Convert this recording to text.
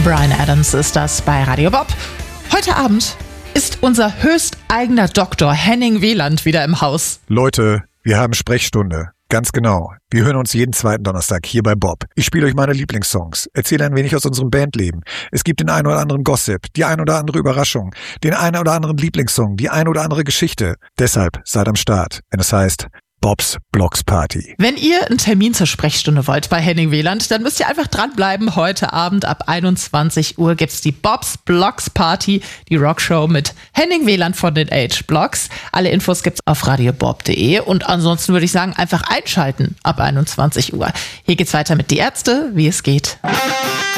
Bryan Adams ist das bei Radio Bob. Heute Abend ist unser höchsteigener Doktor Henning Wieland wieder im Haus. Leute, wir haben Sprechstunde. Ganz genau. Wir hören uns jeden zweiten Donnerstag hier bei Bob. Ich spiele euch meine Lieblingssongs, erzähle ein wenig aus unserem Bandleben. Es gibt den einen oder anderen Gossip, die ein oder andere Überraschung, den einen oder anderen Lieblingssong, die ein oder andere Geschichte. Deshalb seid am Start, wenn es heißt Bobs Blocks Party. Wenn ihr einen Termin zur Sprechstunde wollt bei Henning Wieland, dann müsst ihr einfach dranbleiben. Heute Abend ab 21 Uhr gibt's die Bobs Blocks Party, die Rockshow mit Henning Wieland von den H-Blocks. Alle Infos gibt's auf radiobob.de und ansonsten würde ich sagen, einfach einschalten ab 21 Uhr. Hier geht's weiter mit Die Ärzte, wie es geht.